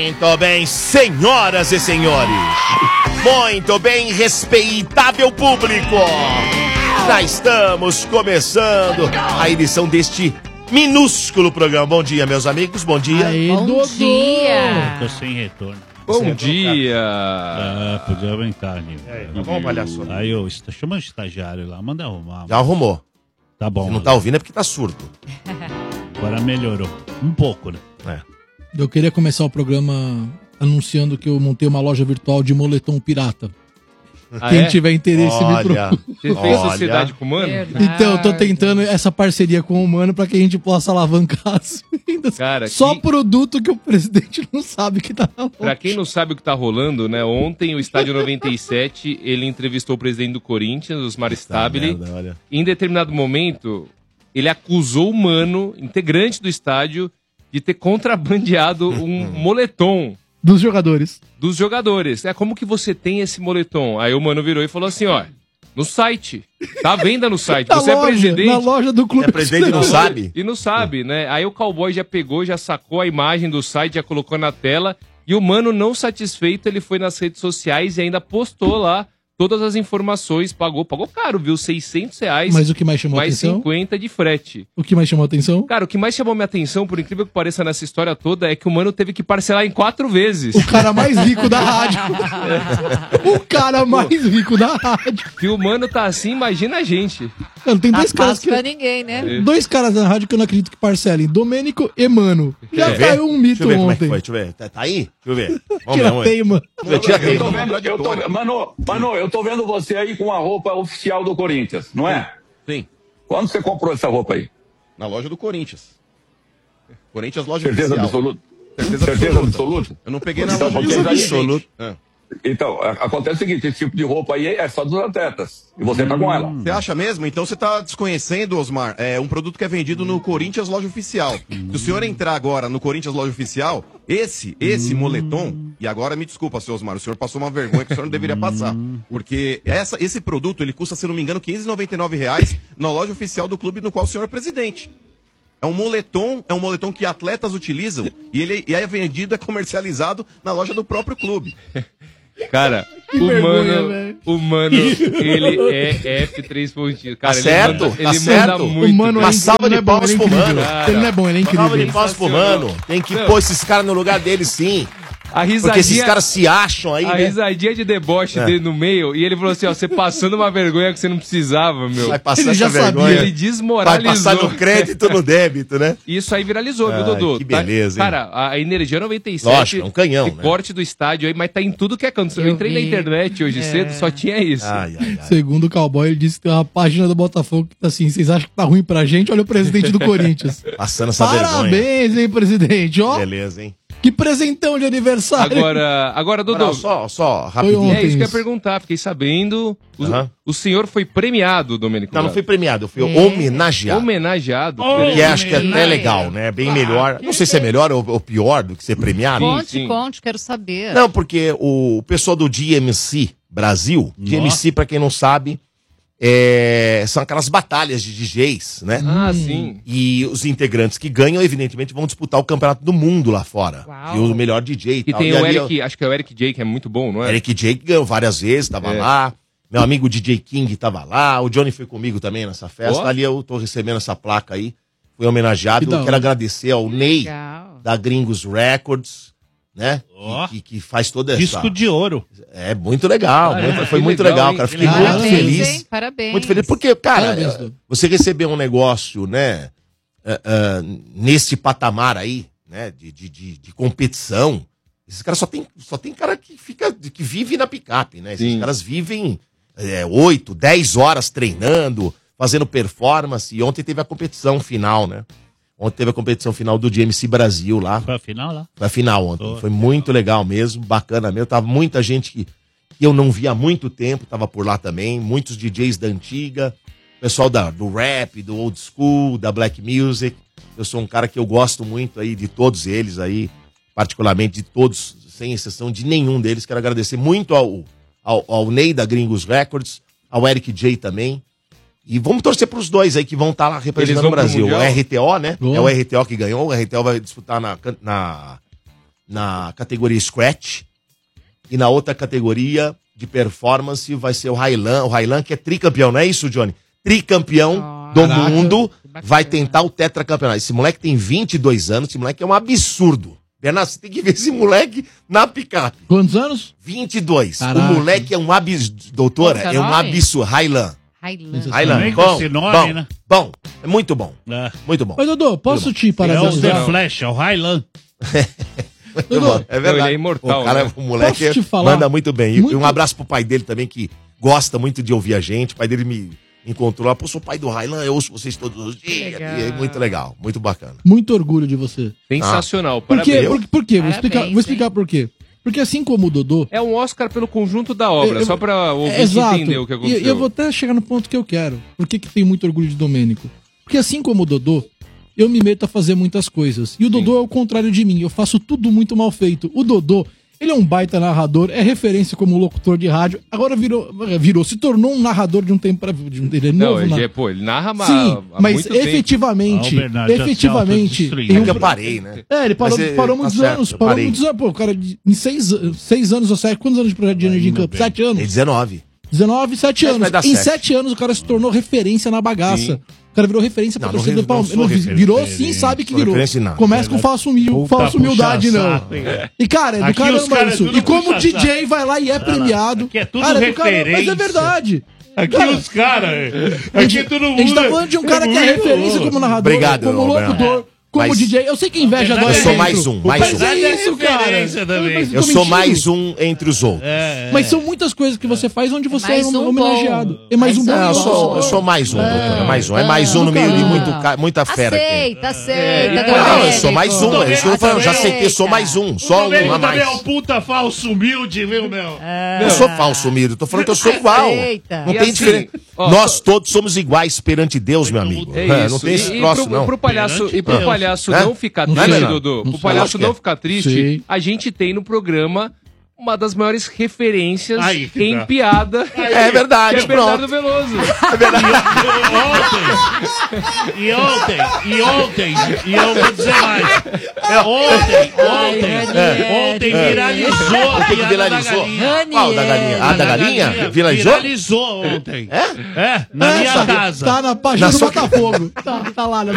Muito bem, senhoras e senhores. Muito bem, respeitável público. Já estamos começando a edição deste minúsculo programa. Bom dia, meus amigos, bom dia. Aí, bom Dodô. dia. Tô sem retorno. Bom dia! Podia aumentar, Nil. Vamos palhaço. Aí, chama o estagiário lá, manda arrumar. Já arrumou. Tá bom. Se não tá ouvindo é porque tá surdo. Agora melhorou. Um pouco, né? Eu queria começar o programa anunciando que eu montei uma loja virtual de moletom pirata. Quem tiver interesse me procura. Você fez sociedade com o Mano? Então, eu tô tentando essa parceria com o Mano pra que a gente possa alavancar as vendas. Cara, só produto que o presidente não sabe que tá na loja. Pra quem não sabe o que tá rolando, né? Ontem o Estádio 97, ele entrevistou o presidente do Corinthians, Osmar Stabile. Em determinado momento, ele acusou o Mano, integrante do estádio, de ter contrabandeado um moletom. Dos jogadores. Dos jogadores. Como que você tem esse moletom? Aí o Mano virou e falou assim, ó, no site. Tá à venda no site. Você é presidente. Na loja do clube. É presidente e não sabe? E não sabe, né? Aí o cowboy já pegou, já sacou a imagem do site, já colocou na tela. E o Mano, não satisfeito, ele foi nas redes sociais e ainda postou lá todas as informações. Pagou caro, viu? R$600. Mas o que mais chamou a mais atenção? 50 de frete. O que mais chamou a atenção? Cara, o que mais chamou minha atenção, por incrível que pareça nessa história toda, é que o Mano teve que parcelar em 4 vezes. O cara mais rico da rádio. O cara mais rico da rádio. Se o Mano tá assim, imagina a gente. Mano, tem dois caras pra ninguém, né? Dois caras da rádio que eu não acredito que parcelem. Domênico e Mano. Já caiu um mito Deixa eu ver ontem. como é que foi, deixa eu ver. Tá aí? Deixa eu ver. Tira a teima. Mano, eu tô vendo você aí com a roupa oficial do Corinthians, não é? Sim. Quando você comprou essa roupa aí? Na loja do Corinthians. Corinthians, loja Certeza oficial. absoluta? Certeza absoluta? Eu não peguei na Então, loja porque daí- absoluta. Então, acontece o seguinte, esse tipo de roupa aí é só dos atletas. E você tá com ela. Você acha mesmo? Então você tá desconhecendo, Osmar, um produto que é vendido no Corinthians Loja Oficial. Se o senhor entrar agora no Corinthians Loja Oficial, esse moletom, e agora me desculpa, seu Osmar, o senhor passou uma vergonha que o senhor não deveria passar. Porque esse produto, ele custa, se não me engano, R$599 na loja oficial do clube no qual o senhor é presidente. É um moletom que atletas utilizam e ele é vendido, é comercializado na loja do próprio clube. Cara, o Mano, ele é F3 pontinhos. Cara, Tá certo, ele tá manda certo. muito. O Mano Uma salva de palmas pro Mano. Ele não é bom, ele é incrível. Salva de palmas pro Mano. Tem que pôr esses caras no lugar deles, sim. A Porque esses risadinha, caras se acham aí, a né? risadinha de deboche dele no meio, e ele falou assim, ó, você passando uma vergonha que você não precisava, meu. Vai passar Ele já essa sabia. vergonha. Ele Vai desmoralizou. passar no crédito, no débito, né? Isso aí viralizou, viu, Ai, Dodô? que beleza, hein? Cara, a Energia 97, Lógico, é um canhão, esse né? corte do estádio aí, mas tá em tudo que é canto. Eu entrei na internet hoje cedo, só tinha isso. Ai. Segundo o cowboy, ele disse que tem uma página do Botafogo que tá assim, vocês acham que tá ruim pra gente? Olha o presidente do Corinthians. Passando essa vergonha. Parabéns, hein, presidente? Ó, Beleza, hein? que presentão de aniversário. Agora, Dodô, Só rapidinho. ontem. é isso que eu ia isso. perguntar, fiquei sabendo. Aham. O senhor foi premiado, Domênico. Não Gato. fui premiado, eu fui homenageado. Homenageado. Que acho que é até legal, né? Bem melhor. Não sei se é melhor ou pior do que ser premiado. Sim. Conte, quero saber. Não, porque o pessoal do DMC Brasil, DMC, pra quem não sabe, são aquelas batalhas de DJs, né? Ah, sim. E os integrantes que ganham, evidentemente, vão disputar o campeonato do mundo lá fora. Uau. E o melhor DJ E tal. tem E o ali, Eric, acho que é o Eric J, que é muito bom, não é? Eric J que ganhou várias vezes, tava lá. Meu amigo DJ King tava lá. O Johnny foi comigo também nessa festa. Ó. Ali eu tô recebendo essa placa aí. Fui homenageado. Que da Quero hora. agradecer ao Ney, Legal. da Gringos Records, né? Ó. Que faz toda essa... Disco de ouro. É muito legal. Foi que muito legal, legal, hein? cara. Que Fiquei legal. muito Parabéns, feliz. hein? Parabéns. Muito feliz. Porque, cara, Parabéns, Du. você receber um negócio, né? Nesse patamar aí, né? De competição. Esses caras só tem cara que vive na picape, né? Esses Sim. caras vivem 8, 10 horas treinando, fazendo performance. E ontem teve a competição final, né? Ontem teve a competição final do DMC Brasil lá. Foi a final lá. Foi a final ontem. Foi. Foi muito legal mesmo, bacana mesmo. Tava muita gente que eu não via há muito tempo, tava por lá também. Muitos DJs da antiga, pessoal do rap, do old school, da black music. Eu sou um cara que eu gosto muito aí de todos eles aí, particularmente de todos, sem exceção de nenhum deles. Quero agradecer muito ao Ney da Gringos Records, ao Eric J também. E vamos torcer para os dois aí que vão estar lá representando o Brasil. O RTO, né? Boa. É o RTO que ganhou. O RTO vai disputar na categoria Scratch. E na outra categoria de performance vai ser o Railan. O Railan que é tricampeão, não é isso, Johnny? Tricampeão do mundo, vai tentar o tetracampeonato. Esse moleque tem 22 anos, esse moleque é um absurdo. Bernardo, você tem que ver esse moleque na picape. Quantos anos? 22. Caraca. O moleque é um absurdo. Doutora, Qual que é é o um nome? absurdo. Railan. Railan, Nem com bom, esse nome, bom, né? bom. É muito bom. É. Muito bom. Mas, Dodô, posso te É o The parabenizar? Flash, é o Highland. Muito bom. É verdade. Ele é imortal, O cara, né? o moleque Posso te falar? manda muito bem. E Muito- um abraço pro pai dele também, que gosta muito de ouvir a gente. O pai dele me encontrou lá. Pô, sou pai do Railan, eu ouço vocês todos os dias. legal. E é muito legal, muito bacana. Muito orgulho de você. Sensacional, Por quê? parabéns. Por quê? Parabéns, Vou explicar por quê. Porque assim como o Dodô... É um Oscar pelo conjunto da obra, só pra ouvir Exato. entender o que aconteceu. E eu vou até chegar no ponto que eu quero. Por que tenho muito orgulho de Domênico? Porque assim como o Dodô, eu me meto a fazer muitas coisas. E o Dodô é o contrário de mim. Eu faço tudo muito mal feito. O Dodô, ele é um baita narrador, é referência como locutor de rádio. Agora se tornou um narrador de um tempo pra... Ele é Não, novo, né? ele narra Sim, há mas muito tempo. efetivamente, Ah, o Bernardo já se efetivamente... autodestruiu. tem É um que eu pro- parei, né? ele parou, Mas, parou tá muitos certo, anos. eu Parou parei. muitos anos. Pô, o cara, em 6 anos ou 7, quantos anos de projeto de energia em campo? 7 Tem anos. 19. 19, 7 Mas anos. vai dar Em 7. 7 anos o cara se tornou referência na bagaça. Sim. O cara virou referência pra Não, torcida não do Palmeiras. sou Não, referência. virou sim, sabe que Sou virou. referência em nada. Começa com falsa humildade, não. puxa-saco, hein? E, cara, é do Aqui os caramba caras isso. tudo E como o puxa-saco. DJ vai lá e é premiado. Aqui é tudo Cara, do caramba, referência. mas é verdade. Aqui Cara, os caras. A Aqui gente, todo a mundo. gente tá falando de um cara que é muito referência como narrador, Obrigado, como Roberto. locutor, como Mas- DJ. Eu sei que inveja Eu dói sou dentro. mais um, mais Mas um. é isso, cara. referência também. Mas Eu tô sou mentindo. mais um entre os outros. Mas são muitas coisas que você faz onde você é, mais um homenageado. bom. É mais um bom. Não, eu negócio. sou mais um, doutora. Mais um. É mais um no meio de muita fera aqui. Aceita, Não, eu sou mais um. É isso que eu tô falando. Eu já Aceita. aceitei, sou mais um. Só um a mais. É um puta falso humilde, viu, meu? Eu sou falso, humilde. Eu tô falando que eu sou igual. Aceita. Não E tem assim, diferença. ó, Nós todos somos iguais perante Deus, meu amigo. É É, isso. não tem esse e troço, pro, não. pro palhaço, Perante e pro Deus. palhaço É? não ficar Não triste, sei, Dodô, não pro sei. palhaço Lógico que não é. ficar triste, Sei. a gente tem no programa uma das maiores referências Aí que em tá. piada. É verdade, que é Bernardo pronto. Veloso. E ontem, e eu vou dizer mais. Ontem viralizou a O que que piada viralizou? da galinha. Qual da galinha? A da galinha? Viralizou? Viralizou ontem. É? Na minha Sabe? casa. Tá na página Na do sua- Botafogo. Tá lá na